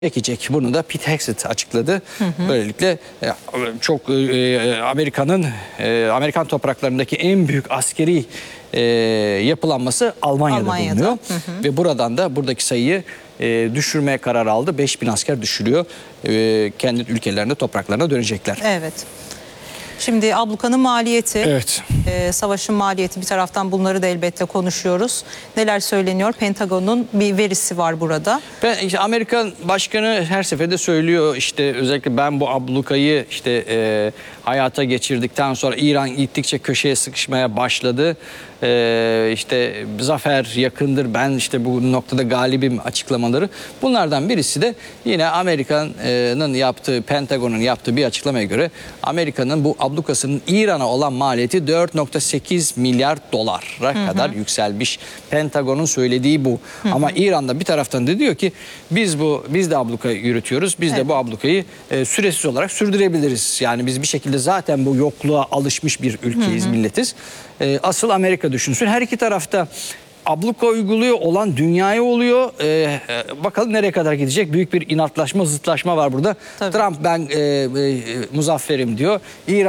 ekecek. Bunu da Pete Hegseth açıkladı. Böylelikle çok Amerikan topraklarındaki en büyük askeri yapılanması Almanya'da bulunuyor. Ve buradan da buradaki sayıyı düşürmeye karar aldı. 5000 asker düşürüyor. Kendi ülkelerine, topraklarına dönecekler. Evet. Şimdi ablukanın maliyeti, evet. Savaşın maliyeti, bir taraftan bunları da elbette konuşuyoruz. Neler söyleniyor? Pentagon'un bir verisi var burada. İşte Amerikan Başkanı her seferinde söylüyor, işte özellikle ben bu ablukayı hayata geçirdikten sonra İran gittikçe köşeye sıkışmaya başladı. İşte zafer yakındır, ben işte bu noktada galibim açıklamaları. Bunlardan birisi de yine Amerika'nın yaptığı, Pentagon'un yaptığı bir açıklamaya göre Amerika'nın bu ablukasının İran'a olan maliyeti 4,8 milyar dolara kadar yükselmiş. Pentagon'un söylediği bu. Ama İran'da bir taraftan da diyor ki biz de ablukayı yürütüyoruz. Biz de bu ablukayı süresiz olarak sürdürebiliriz. Yani biz bir şekilde zaten bu yokluğa alışmış bir ülkeyiz, milletiz. Asıl Amerika düşünsün. Her iki tarafta abluka uyguluyor olan dünyaya oluyor. Bakalım nereye kadar gidecek? Büyük bir inatlaşma, zıtlaşma var burada. Tabii. Trump ben muzafferim diyor. İran